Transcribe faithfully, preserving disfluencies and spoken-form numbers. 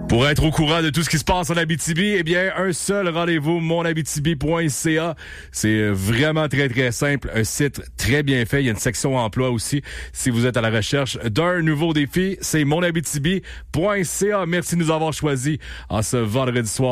Pour être au courant de tout ce qui se passe en Abitibi, eh bien, un seul rendez-vous, mon abitibi point c a. C'est vraiment très, très simple. Un site très bien fait. Il y a une section emploi aussi. Si vous êtes à la recherche d'un nouveau défi, c'est mon abitibi point c a. Merci de nous avoir choisis en ce vendredi soir.